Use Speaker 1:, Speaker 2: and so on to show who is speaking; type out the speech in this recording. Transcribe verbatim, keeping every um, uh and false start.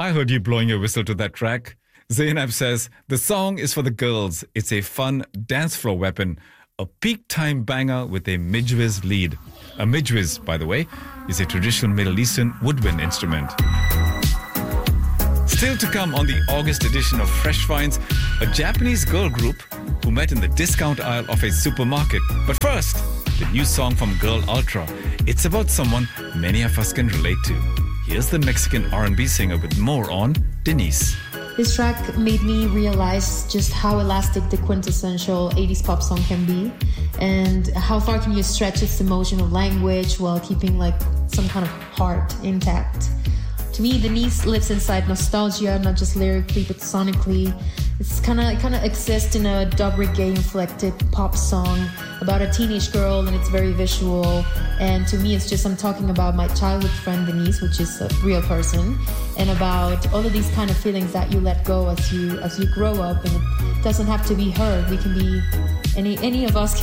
Speaker 1: I heard you blowing your whistle to that track. Zainab says, the song is for the girls. It's a fun dance floor weapon. A peak time banger with a mijwiz lead. A mijwiz, by the way, is a traditional Middle Eastern woodwind instrument. Still to come on the August edition of Fresh Finds, a Japanese girl group who met in the discount aisle of a supermarket. But first, the new song from Girl Ultra. It's about someone many of us can relate to. Here's the Mexican R and B singer with more on Denise.
Speaker 2: This track made me realize just how elastic the quintessential eighties pop song can be, and how far can you stretch its emotional language while keeping like some kind of heart intact. To me, Denise lives inside nostalgia, not just lyrically but sonically. It's kind of kind of exists in a dub reggae inflected pop song about a teenage girl, and it's very visual. And to me, it's just I'm talking about my childhood friend Denise, which is a real person, and about all of these kind of feelings that you let go as you as you grow up. And it doesn't have to be her. We can be any any of us.